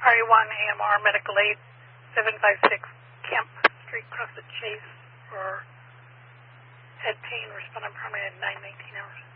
RA1 AMR Medical Aid, 756 Kemp Street, Crescent Chase, for head pain, respondent primary at 9:19 hours.